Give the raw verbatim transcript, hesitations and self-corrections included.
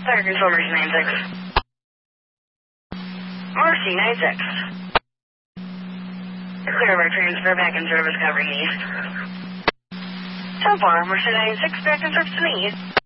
Fire Control Mercy nine six. Mercy nine six. Clear of our transfer back in service covering east. ten four, Mercy nine six, back in service to the east.